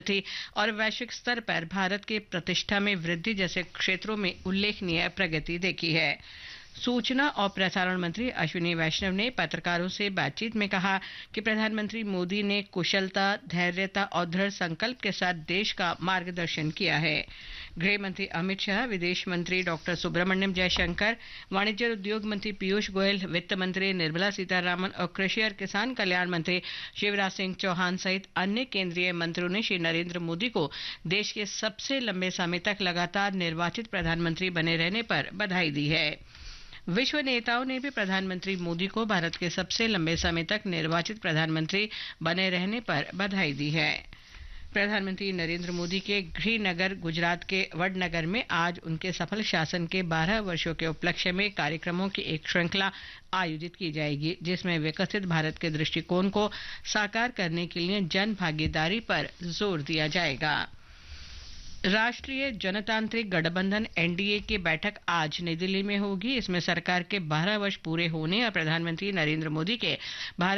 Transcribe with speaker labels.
Speaker 1: थी और वैश्विक स्तर पर भारत के प्रतिष्ठा में वृद्धि जैसे क्षेत्रों में उल्लेखनीय प्रगति देखी है। सूचना और प्रसारण मंत्री अश्विनी वैष्णव ने पत्रकारों से बातचीत में कहा कि प्रधानमंत्री मोदी ने कुशलता, धैर्यता और दृढ़ संकल्प के साथ देश का मार्गदर्शन किया है। गृह मंत्री अमित शाह, विदेश मंत्री डॉक्टर सुब्रमण्यम जयशंकर, वाणिज्य और उद्योग मंत्री पीयूष गोयल, वित्त मंत्री निर्मला सीतारामन और कृषि और किसान कल्याण मंत्री शिवराज सिंह चौहान सहित अन्य केंद्रीय मंत्रियों ने श्री नरेंद्र मोदी को देश के सबसे लंबे समय तक लगातार निर्वाचित प्रधानमंत्री बने रहने पर बधाई दी है। विश्व नेताओं ने भी प्रधानमंत्री मोदी को भारत के सबसे लंबे समय तक निर्वाचित प्रधानमंत्री बने रहने पर बधाई दी है। प्रधानमंत्री नरेंद्र मोदी के गृह नगर गुजरात के वडनगर में आज उनके सफल शासन के 12 वर्षों के उपलक्ष्य में कार्यक्रमों की एक श्रृंखला आयोजित की जाएगी, जिसमें विकसित भारत के दृष्टिकोण को साकार करने के लिए जन भागीदारी पर जोर दिया जाएगा। राष्ट्रीय जनतांत्रिक गठबंधन एनडीए की बैठक आज नई दिल्ली में होगी। इसमें सरकार के 12 वर्ष पूरे होने और प्रधानमंत्री नरेंद्र मोदी के भारत